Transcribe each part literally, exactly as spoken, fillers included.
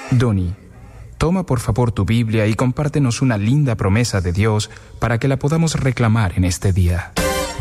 Donnie, toma por favor tu Biblia y compártenos una linda promesa de Dios para que la podamos reclamar en este día.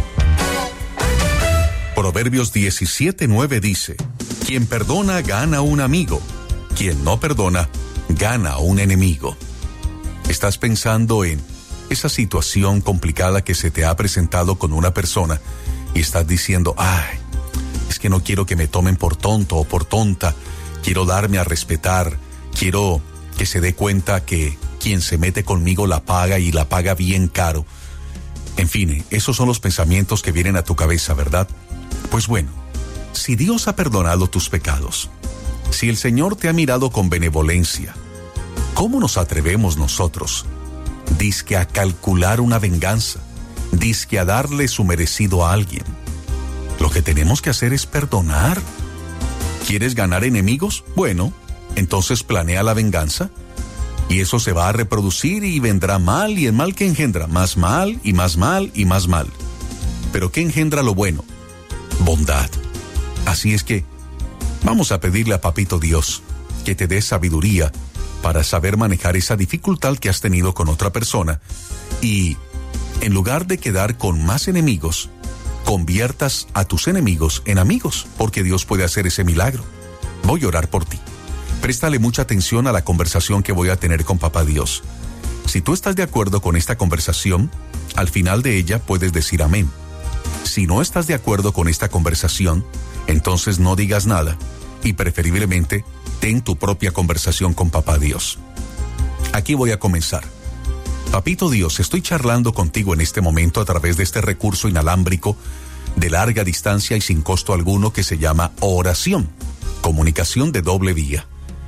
Proverbios diecisiete nueve dice: quien perdona gana un amigo, quien no perdona gana un enemigo. ¿Estás pensando en esa situación complicada que se te ha presentado con una persona y estás diciendo, ay, es que no quiero que me tomen por tonto o por tonta, quiero darme a respetar, quiero que se dé cuenta que quien se mete conmigo la paga y la paga bien caro? En fin, esos son los pensamientos que vienen a tu cabeza, ¿verdad? Pues bueno, si Dios ha perdonado tus pecados, si el Señor te ha mirado con benevolencia, ¿cómo nos atrevemos nosotros, dizque a calcular una venganza, dizque a darle su merecido a alguien? Lo que tenemos que hacer es perdonar. ¿Quieres ganar enemigos? Bueno, entonces planea la venganza y eso se va a reproducir y vendrá mal, y el mal que engendra, más mal y más mal y más mal. ¿Pero qué engendra lo bueno? Bondad. Así es que vamos a pedirle a Papito Dios que te dé sabiduría para saber manejar esa dificultad que has tenido con otra persona y, en lugar de quedar con más enemigos, conviertas a tus enemigos en amigos, porque Dios puede hacer ese milagro. Voy a orar por ti. Préstale mucha atención a la conversación que voy a tener con Papá Dios. Si tú estás de acuerdo con esta conversación, al final de ella puedes decir amén. Si no estás de acuerdo con esta conversación, entonces no digas nada y preferiblemente ten tu propia conversación con Papá Dios. Aquí voy a comenzar. Papito Dios, estoy charlando contigo en este momento a través de este recurso inalámbrico de larga distancia y sin costo alguno que se llama oración, comunicación de doble vía.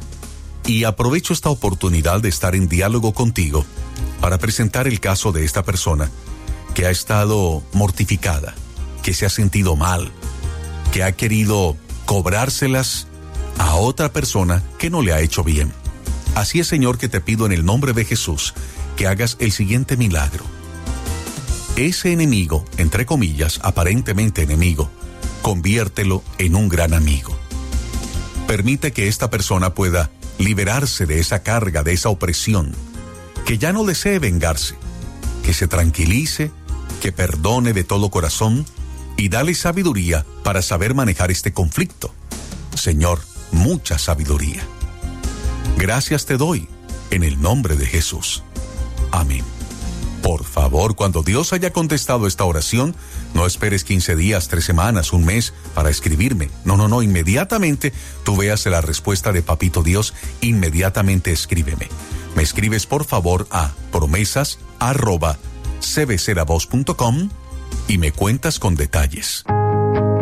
Y aprovecho esta oportunidad de estar en diálogo contigo para presentar el caso de esta persona que ha estado mortificada, que se ha sentido mal, que ha querido cobrárselas a otra persona que no le ha hecho bien. Así es, Señor, que te pido en el nombre de Jesús que hagas el siguiente milagro. Ese enemigo, entre comillas, aparentemente enemigo, conviértelo en un gran amigo. Permite que esta persona pueda liberarse de esa carga, de esa opresión, que ya no desee vengarse, que se tranquilice, que perdone de todo corazón y dale sabiduría para saber manejar este conflicto. Señor, mucha sabiduría. Gracias te doy en el nombre de Jesús. Amén. Por favor, cuando Dios haya contestado esta oración, no esperes quince días, tres semanas, un mes para escribirme. No, no, no, inmediatamente tú veas la respuesta de Papito Dios, inmediatamente escríbeme. Me escribes por favor a promesas arroba c b c la voz punto com y me cuentas con detalles.